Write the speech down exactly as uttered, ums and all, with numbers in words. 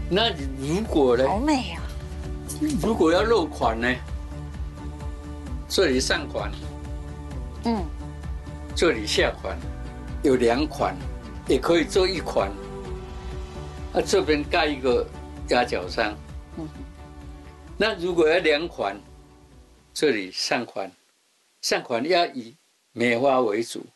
那如果呢？ 好美啊！ 如果要漏款呢？这里上款， 嗯， 这里下款，有两款，也可以做一款。啊，这边盖一个压脚章。嗯，那如果要两款，这里上款，上款要以梅花为主。